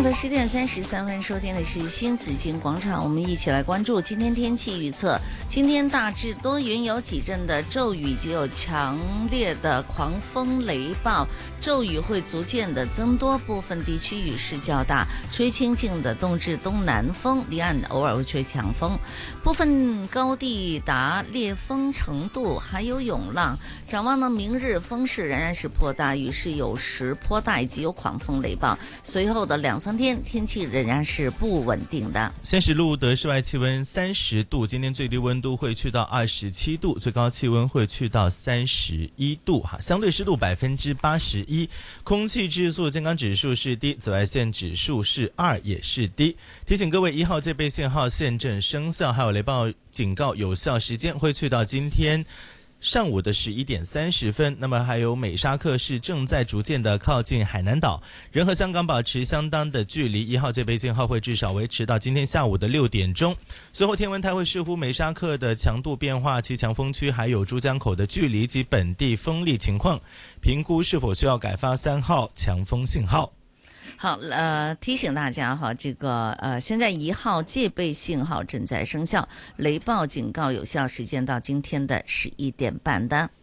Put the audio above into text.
上的10点33分，收听的是新紫金广场，我们一起来关注今天天气预测。今天大致多云，有几阵的骤雨，及有强烈的狂风雷暴，骤雨会逐渐的增多，部分地区雨势较大，吹清劲的东至东南风，离岸偶尔会吹强风，部分高地达烈风程度，还有涌浪。展望呢，明日风势仍然是颇大，雨势有时颇大，以及有狂风雷暴。随后的2-3天天气仍然是不稳定的。 现时录得室外气温30度，今天最低温度会去到27度，最高气温会去到31度哈，相对湿度81%，空气质素健康指数是低，紫外线指数是2，也是低。提醒各位，1号戒备信号现正生效，还有雷暴警告有效时间会去到今天上午的11点30分，那么还有美沙克是正在逐渐的靠近海南岛，人和香港保持相当的距离，1号戒备信号会至少维持到今天下午的6点钟。随后天文台会视乎美沙克的强度变化、其强风区还有珠江口的距离及本地风力情况，评估是否需要改发3号强风信号。 好，提醒大家哈，这个现在1号戒备信号正在生效，雷暴警告有效时间到今天的11点半的。